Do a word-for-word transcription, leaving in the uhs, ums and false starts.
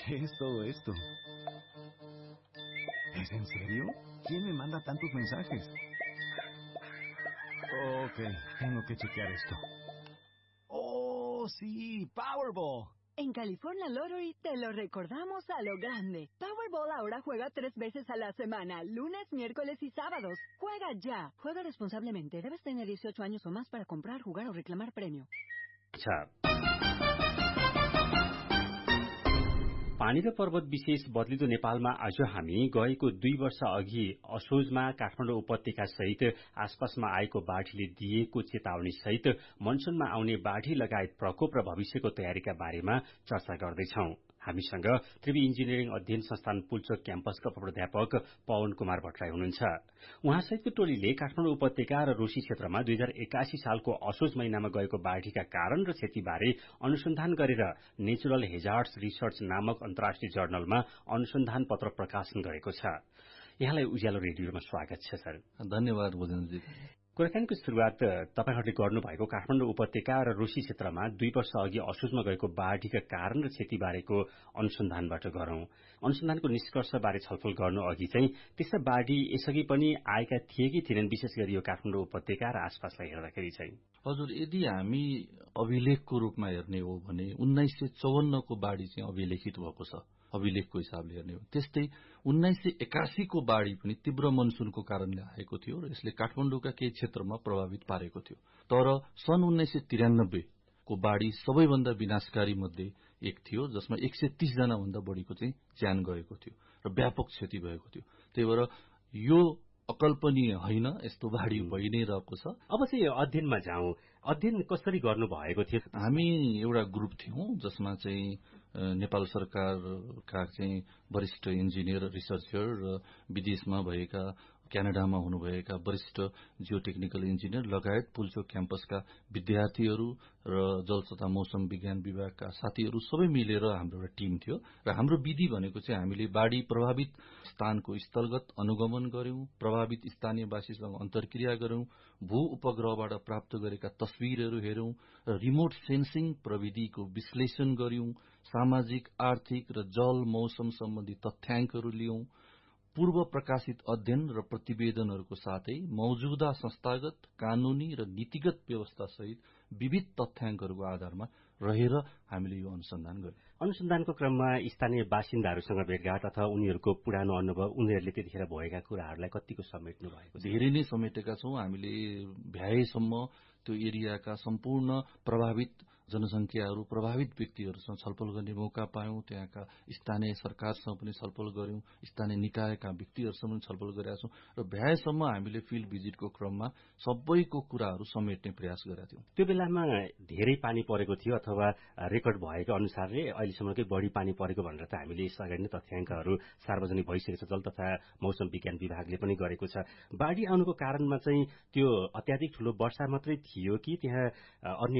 ¿Qué es todo esto? ¿Es en serio? ¿Quién me manda tantos mensajes? Ok, tengo que chequear esto. ¡Oh, sí! ¡Powerball! En California Lottery te lo recordamos a lo grande. Powerball ahora juega tres veces a la semana, lunes, miércoles y sábados. Juega ya. Juega responsablemente. Debes tener dieciocho años o más para comprar, jugar o reclamar premio. पानी र पर्वत विशेष बदलिदो नेपालमा आज हामी गएको दुई वर्ष अघि असोजमा काठमाडौँ उपत्यका सहित आसपासमा आएको बाढ़ीले दिएको चेतावनी सहित मनसुनमा आउने बाढ़ी लगायत प्रकोप र भविष्यको तयारीका बारेमा चर्चा गर्दैछौं। हामीसँग त्रिवी इन्जिनियरिङ अध्ययन संस्थान पुल्चोक क्याम्पसका प्राध्यापक पवन कुमार भट्टराई हुनुहुन्छ। उहाँसहितको टोलीले काठमाडौँ उपत्यका र रोशी क्षेत्रमा दुई हजार एकासी सालको असोज महिनामा गएको बाढ़ीका कारण र क्षतिबारे अनुसन्धान गरेर नेचुरल हेजार्ड्स रिसर्च नामक अन्तर्राष्ट्रिय जर्नलमा अनुसन्धान पत्र प्रकाशन गरेको छ। यहाँलाई उज्यालो रेडियोमा स्वागत छ सर। धन्यवाद भोजनजी। कुराकानीको शुरूआत तपाईहरुले गर्नुभएको काठमाडौँ उपत्यका र रोशी क्षेत्रमा दुई वर्ष अघि असोजमा गएको बाढ़ीका कारण र क्षतिबारेको अनुसन्धानबाट गरौं। अनुसन्धानको निष्कर्षबारे छलफल गर्नु अघि चाहिँ त्यस्ता बाढ़ी यसअघि पनि आएका थिए कि थिएनन्, विशेष गरी यो काठमाडौँ उपत्यका र आसपासलाई हेर्दाखेरि चाहिँ? हजुर, यदि हामी अभिलेखको रूपमा हेर्ने हो भने उन्नाइस सय चौवन्नको बाढ़ी चाहिँ अभिलेखित भएको छ। अभिलेखको हिसाबले हेर्ने हो त्यस्तै उन्नाइस सय एकासी को बाढ़ी पनि तीव्र मनसुनको कारणले आएको थियो र यसले काठमाडौँका केही क्षेत्रमा प्रभावित पारेको थियो। तर सन् उन्नाइस सय त्रियानब्बे को बाढ़ी सबैभन्दा विनाशकारी मध्ये एक थियो, जसमा एक सय तीस जना भन्दा बढ़ीको चाहिँ ज्यान गएको थियो र व्यापक क्षति भएको थियो। त्यही भएर यो अकल्पनीय होइन, यस्तो बाढ़ी भइ नै रहेको छ। अब चाहिँ अध्ययनमा जाउँ। अध्ययन कसरी गर्नु भएको थियो? हामी एउटा ग्रुप थियौं जसमा चाहिँ नेपाल सरकारका चाहिँ वरिष्ठ इन्जिनियर रिसर्चर र विदेशमा भएका क्यानाडामा हुनुभएका वरिष्ठ जियो टेक्निकल इन्जिनियर लगायत पुल्चोक क्याम्पसका विद्यार्थीहरू र जल तथा मौसम विज्ञान विभागका साथीहरू सबै मिलेर हाम्रो एउटा टिम थियो र हाम्रो विधि भनेको चाहिँ हामीले बाढ़ी प्रभावित स्थानको स्थलगत अनुगमन गर्यौं, प्रभावित स्थानीयवासीसँग अन्तर्क्रिया गर्यौं, भू उपग्रहबाट प्राप्त गरेका तस्विरहरू हेर्यौं र रिमोट सेन्सिङ प्रविधिको विश्लेषण गर्यौं, सामाजिक, आर्थिक र जल मौसम सम्बन्धी तथ्याङ्कहरू लियौं, पूर्व प्रकाशित अध्ययन र प्रतिवेदनहरूको साथै मौजूदा संस्थागत, कानूनी र नीतिगत व्यवस्था सहित विविध तथ्याङ्कहरूको आधारमा रहेर हामीले यो अनुसन्धान गर्यौं। अनुसन्धानको क्रममा स्थानीय बासिन्दाहरूसँग भेटघाट अथवा उनीहरूको पुरानो अनुभव, उनीहरूले त्यतिखेर भएका कुराहरूलाई कतिको समेट्नु भएको? धेरै नै समेटेका छौं। हामीले भ्याएसम्म त्यो एरियाका सम्पूर्ण प्रभावित जनसंख्याहरू, प्रभावित व्यक्तिहरूसँग छलफल गर्ने मौका पायौं। त्यहाँका स्थानीय सरकारसँग पनि छलफल गर्यौं, स्थानीय निकायका व्यक्तिहरूसँग पनि छलफल गरेका छौं र भ्याएसम्म हामीले फिल्ड भिजिटको क्रममा सबैको कुराहरू समेट्ने प्रयास गरेका थियौं। त्यो बेलामा धेरै पानी परेको थियो अथवा रेकर्ड भएको अनुसारले अहिलेसम्मकै बढ़ी पानी परेको भनेर त हामीले यसअगाडि नै तथ्याङ्कहरू सार्वजनिक भइसकेको छ। जल तथा मौसम विज्ञान विभागले पनि गरेको छ। बाढ़ी आउनुको कारणमा चाहिँ त्यो अत्याधिक ठूलो वर्षा मात्रै थियो कि त्यहाँ अन्य